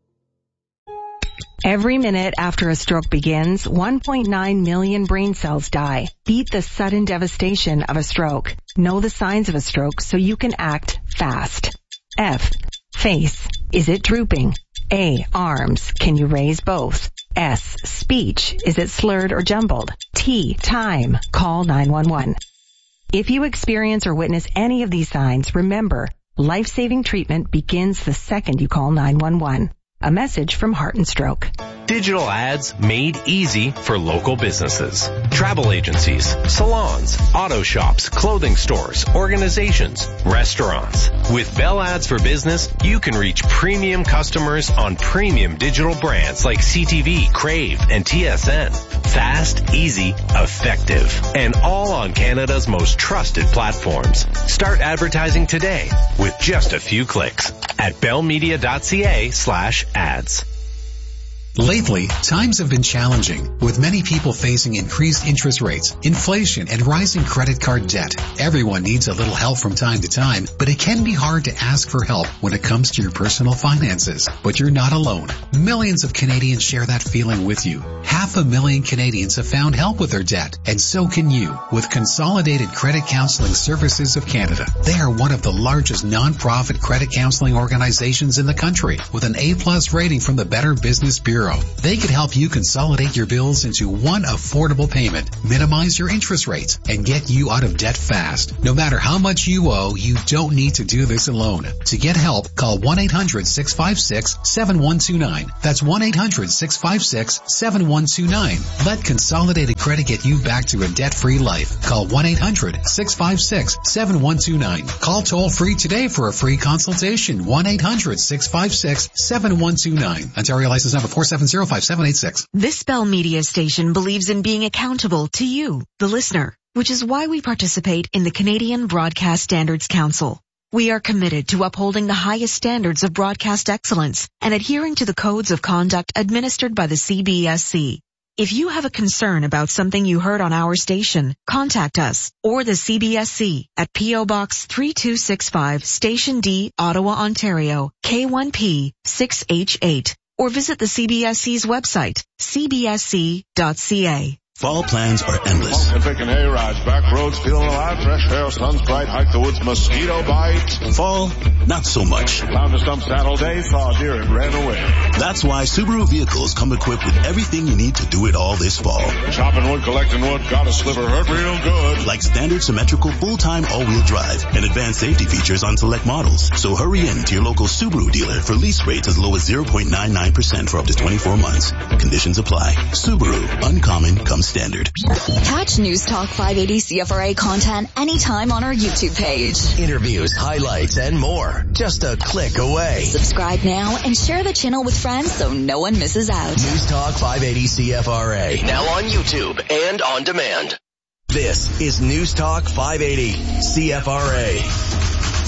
Every minute after a stroke begins, one point nine million brain cells die. Beat the sudden devastation of a stroke. Know the signs of a stroke so you can act fast. F. Face. Is it drooping? A. Arms. Can you raise both? S. Speech. Is it slurred or jumbled? T. Time. Call nine one one. If you experience or witness any of these signs, remember, life-saving treatment begins the second you call nine one one. A message from Heart and Stroke. Digital ads made easy for local businesses. Travel agencies, salons, auto shops, clothing stores, organizations, restaurants. With Bell Ads for Business, you can reach premium customers on premium digital brands like C T V, Crave, and T S N. Fast, easy, effective, and all on Canada's most trusted platforms. Start advertising today with just a few clicks at bellmedia.ca slash ads. Lately, times have been challenging, with many people facing increased interest rates, inflation, and rising credit card debt. Everyone needs a little help from time to time, but it can be hard to ask for help when it comes to your personal finances. But you're not alone. Millions of Canadians share that feeling with you. Half a million Canadians have found help with their debt, and so can you with Consolidated Credit Counseling Services of Canada. They are one of the largest non-profit credit counseling organizations in the country with an A-plus rating from the Better Business Bureau. They could help you consolidate your bills into one affordable payment, minimize your interest rates, and get you out of debt fast. No matter how much you owe, you don't need to do this alone. To get help, call one eight hundred six five six seven one two nine. That's one eight hundred six five six seven one two nine. Let Consolidated Credit get you back to a debt-free life. Call one eight hundred six five six seven one two nine. Call toll-free today for a free consultation. one eight hundred six five six seven one two nine. Ontario license number four seven zero five seven eight six. This Bell Media station believes in being accountable to you, the listener, which is why we participate in the Canadian Broadcast Standards Council. We are committed to upholding the highest standards of broadcast excellence and adhering to the codes of conduct administered by the C B S C. If you have a concern about something you heard on our station, contact us or the C B S C at P O Box three two six five, Station D, Ottawa, Ontario, K one P six H eight, or visit the C B S C's website, c b s c dot c a. Fall plans are endless. And picking hay rides, back roads, feeling alive, fresh air, sun's bright, hike the woods, mosquito bites. Fall, not so much. Found a stump saddle day, saw a deer and ran away. That's why Subaru vehicles come equipped with everything you need to do it all this fall. Chopping wood, collecting wood, got a sliver, hurt real good. Like standard symmetrical full-time all-wheel drive and advanced safety features on select models. So hurry in to your local Subaru dealer for lease rates as low as zero point nine nine percent for up to twenty-four months. Conditions apply. Subaru, uncommon comes standard. Catch News Talk five eighty C F R A content anytime on our YouTube page. Interviews, highlights, and more. Just a click away. Subscribe now and share the channel with friends so no one misses out. News Talk five eighty C F R A. Now on YouTube and on demand. This is News Talk five eighty C F R A.